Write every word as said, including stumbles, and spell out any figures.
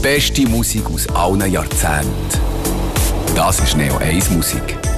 beste Musik aus allen Jahrzehnten. Das ist Neo eins Musik.